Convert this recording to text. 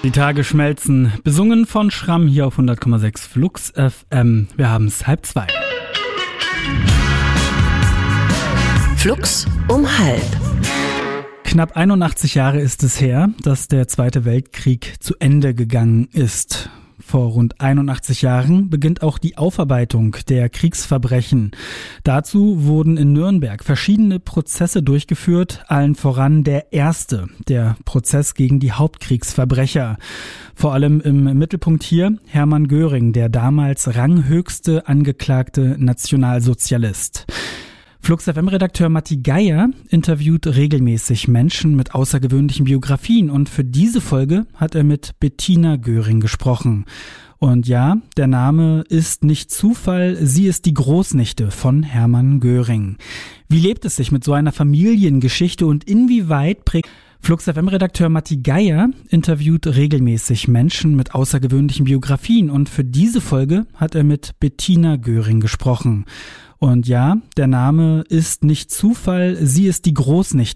Die Tage schmelzen, besungen von Schramm hier auf 100,6 Flux FM. Wir haben es 1:30. Flux um 1:30. Knapp 81 Jahre ist es her, dass der Zweite Weltkrieg zu Ende gegangen ist. Vor rund 81 Jahren beginnt auch die Aufarbeitung der Kriegsverbrechen. Dazu wurden in Nürnberg verschiedene Prozesse durchgeführt, allen voran der erste, der Prozess gegen die Hauptkriegsverbrecher. Vor allem im Mittelpunkt hier Hermann Göring, der damals ranghöchste angeklagte Nationalsozialist. Flux FM-Redakteur Matti Geier interviewt regelmäßig Menschen mit außergewöhnlichen Biografien und für diese Folge hat er mit Bettina Göring gesprochen. Und ja, der Name ist nicht Zufall, sie ist die Großnichte von Hermann Göring. Wie lebt es sich mit so einer Familiengeschichte und inwieweit prägt Flux FM-Redakteur Matti Geier interviewt regelmäßig Menschen mit außergewöhnlichen Biografien und für diese Folge hat er mit Bettina Göring gesprochen. Und ja, der Name ist nicht Zufall, sie ist die Großnichte